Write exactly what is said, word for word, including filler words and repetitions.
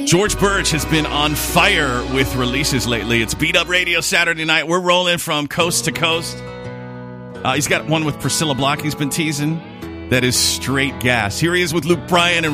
George Birch has been on fire with releases lately. It's Beat Up Radio Saturday night. We're rolling from coast to coast. Uh, he's got one with Priscilla Block he's been teasing. That is straight gas. Here he is with Luke Bryan and